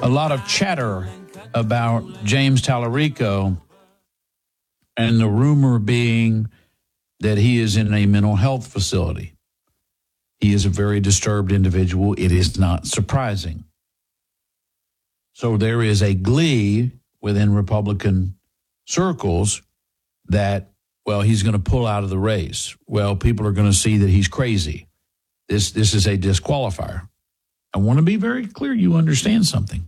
a lot of chatter about James Tallarico, and the rumor being that he is in a mental health facility. He is a very disturbed individual. It is not surprising. So there is a glee within Republican circles that, well, he's going to pull out of the race. Well, people are going to see that he's crazy. This is a disqualifier. I want to be very clear you understand something.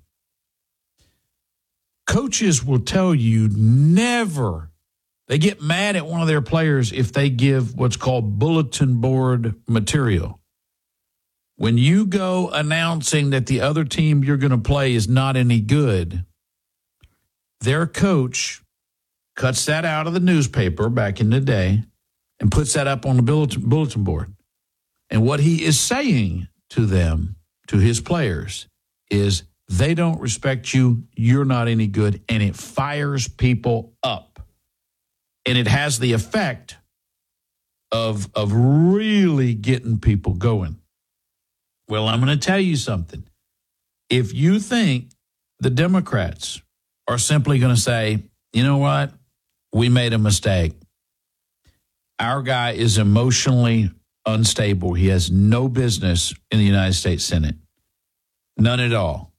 Coaches will tell you never. They get mad at one of their players if they give what's called bulletin board material. When you go announcing that the other team you're going to play is not any good, their coach cuts that out of the newspaper back in the day and puts that up on the bulletin board. And what he is saying to them, to his players, is they don't respect you, you're not any good, and it fires people up. And it has the effect of really getting people going. Well, I'm going to tell you something. If you think the Democrats are simply going to say, you know what, we made a mistake. Our guy is emotionally unstable. He has no business in the United States Senate. None at all.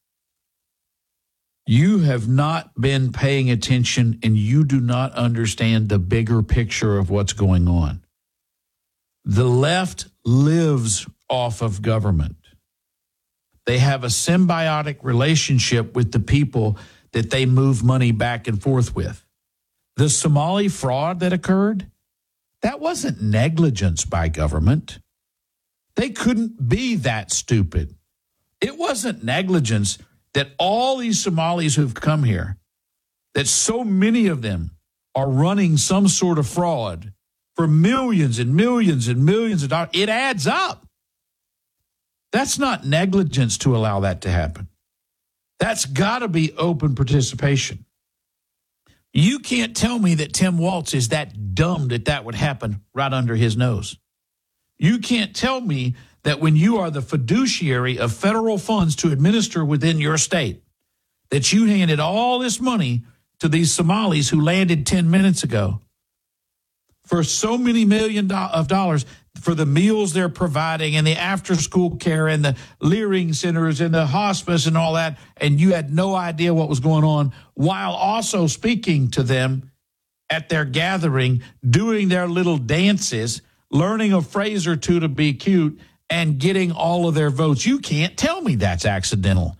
You have not been paying attention, and you do not understand the bigger picture of what's going on. The left lives off of government. They have a symbiotic relationship with the people that they move money back and forth with. The Somali fraud that occurred, that wasn't negligence by government. They couldn't be that stupid. It wasn't negligence that all these Somalis who've come here, that so many of them are running some sort of fraud for millions and millions and millions of dollars. It adds up. That's not negligence to allow that to happen. That's got to be open participation. You can't tell me that Tim Walz is that dumb that would happen right under his nose. You can't tell me that when you are the fiduciary of federal funds to administer within your state, that you handed all this money to these Somalis who landed 10 minutes ago for so many million of dollars for the meals they're providing and the after-school care and the Leering centers and the hospice and all that, and you had no idea what was going on, while also speaking to them at their gathering, doing their little dances, learning a phrase or two to be cute, and getting all of their votes. You can't tell me that's accidental.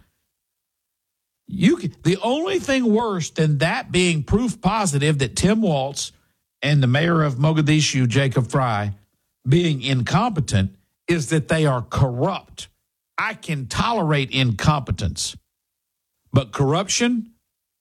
The only thing worse than that being proof positive that Tim Walz and the mayor of Mogadishu, Jacob Fry, being incompetent is that they are corrupt. I can tolerate incompetence, but corruption,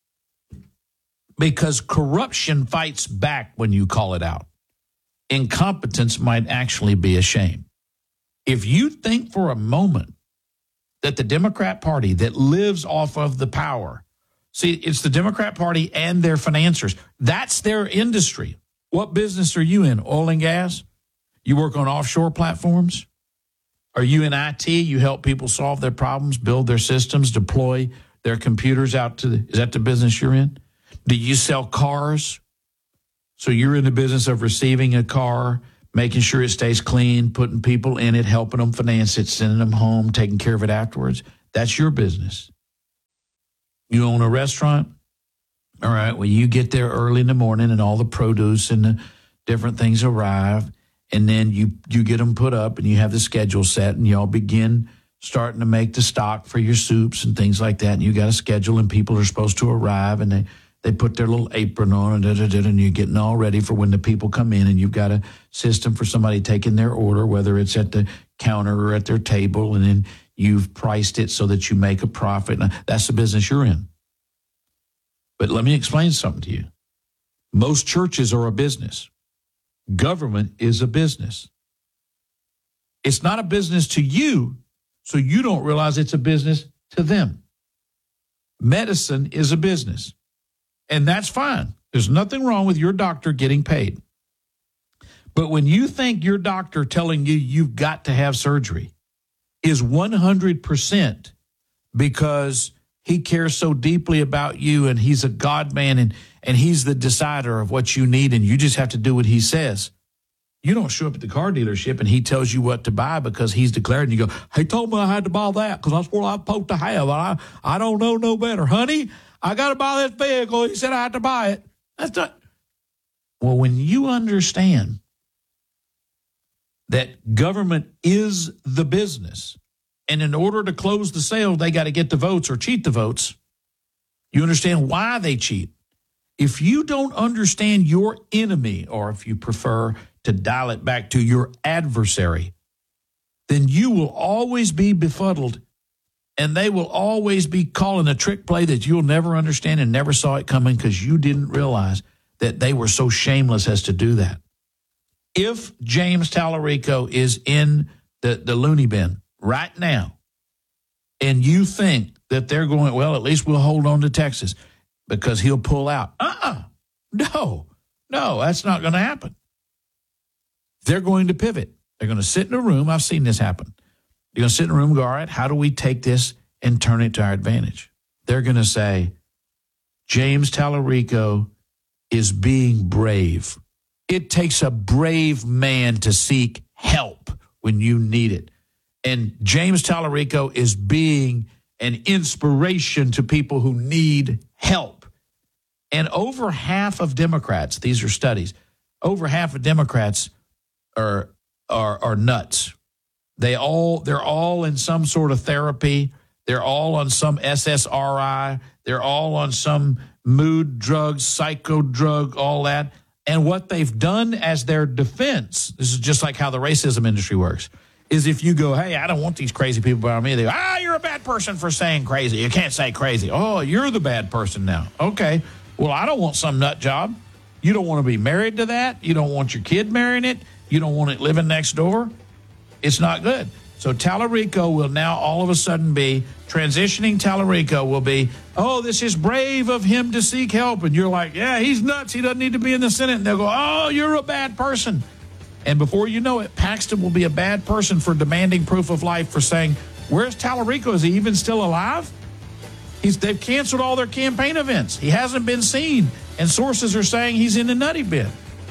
because corruption fights back when you call it out. Incompetence might actually be a shame. If you think for a moment that the Democrat Party that lives off of the power, see, it's the Democrat Party and their financiers. That's their industry. What business are you in? Oil and gas? You work on offshore platforms? Are you in IT? You help people solve their problems, build their systems, deploy their computers out to is that the business you're in? Do you sell cars? So you're in the business of receiving a car, making sure it stays clean, putting people in it, helping them finance it, sending them home, taking care of it afterwards. That's your business. You own a restaurant? All right, well, you get there early in the morning and all the produce and the different things arrive. And then you get them put up and you have the schedule set and y'all begin starting to make the stock for your soups and things like that. And you got a schedule and people are supposed to arrive and they put their little apron on and you're getting all ready for when the people come in, and you've got a system for somebody taking their order, whether it's at the counter or at their table, and then you've priced it so that you make a profit. Now, that's the business you're in. But let me explain something to you. Most churches are a business. Government is a business. It's not a business to you, so you don't realize it's a business to them. Medicine is a business, and that's fine. There's nothing wrong with your doctor getting paid. But when you think your doctor telling you you've got to have surgery is 100% because he cares so deeply about you, and he's a God man, and he's the decider of what you need, and you just have to do what he says. You don't show up at the car dealership and he tells you what to buy because he's declared, and you go, he told me I had to buy that because that's what I'm supposed to have. I don't know no better. Honey, I got to buy this vehicle. He said I had to buy it. That's not. Well, when you understand that government is the business, and in order to close the sale, they got to get the votes or cheat the votes, you understand why they cheat. If you don't understand your enemy, or if you prefer to dial it back to your adversary, then you will always be befuddled, and they will always be calling a trick play that you'll never understand and never saw it coming because you didn't realize that they were so shameless as to do that. If James Tallarico is in the loony bin right now, and you think that they're going, well, at least we'll hold on to Texas because he'll pull out. No, that's not going to happen. They're going to pivot. They're going to sit in a room. I've seen this happen. They're going to sit in a room and go, all right, how do we take this and turn it to our advantage? They're going to say, James Tallarico is being brave. It takes a brave man to seek help when you need it. And James Tallarico is being an inspiration to people who need help. And over half of Democrats, these are studies, over half of Democrats are nuts. They're all in some sort of therapy. They're all on some SSRI. They're all on some mood drug, psycho drug, all that. And what they've done as their defense, this is just like how the racism industry works, is if you go, hey, I don't want these crazy people around me, they go, you're a bad person for saying crazy. You can't say crazy. Oh, you're the bad person now. Okay, well, I don't want some nut job. You don't want to be married to that. You don't want your kid marrying it. You don't want it living next door. It's not good. So Tallarico will now all of a sudden be, transitioning Tallarico will be, oh, this is brave of him to seek help. And you're like, yeah, he's nuts. He doesn't need to be in the Senate. And they'll go, oh, you're a bad person. And before you know it, Paxton will be a bad person for demanding proof of life, for saying, where's Tallarico? Is he even still alive? They've canceled all their campaign events. He hasn't been seen. And sources are saying he's in the nutty bin.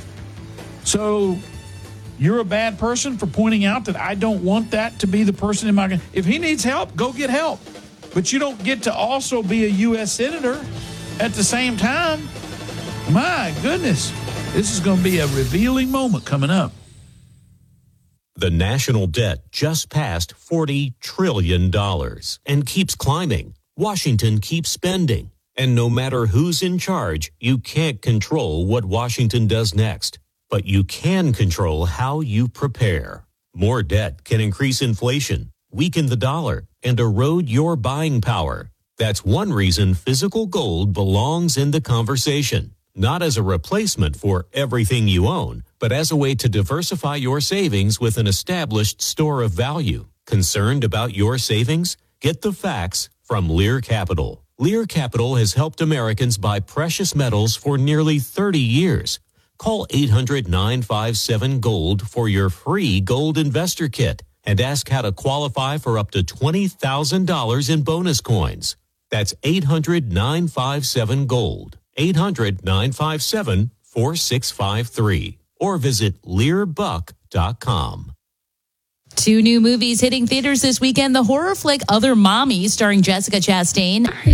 So you're a bad person for pointing out that I don't want that to be the person in my... If he needs help, go get help. But you don't get to also be a U.S. Senator at the same time. My goodness. This is going to be a revealing moment coming up. The national debt just passed $40 trillion and keeps climbing. Washington keeps spending. And no matter who's in charge, you can't control what Washington does next. But you can control how you prepare. More debt can increase inflation, weaken the dollar, and erode your buying power. That's one reason physical gold belongs in the conversation. Not as a replacement for everything you own, but as a way to diversify your savings with an established store of value. Concerned about your savings? Get the facts from Lear Capital. Lear Capital has helped Americans buy precious metals for nearly 30 years. Call 800-957-GOLD for your free gold investor kit and ask how to qualify for up to $20,000 in bonus coins. That's 800-957-GOLD. 800-957-4653. Or visit LearBuck.com. 2 new movies hitting theaters this weekend. The horror flick Other Mommy, starring Jessica Chastain,